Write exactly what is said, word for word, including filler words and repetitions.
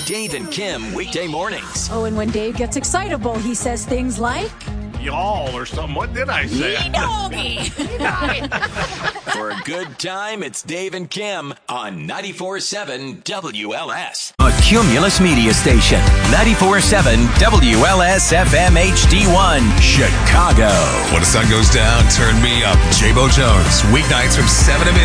Dave and Kim weekday mornings. Oh, and when Dave gets excitable, he says things like, y'all or something. What did I say? Doggy. For a good time, it's Dave and Kim on ninety-four point seven W L S. A Cumulus Media Station. ninety-four point seven W L S F M H D one, Chicago. When the sun goes down, turn me up. J-Bo Jones. Weeknights from seven to midnight.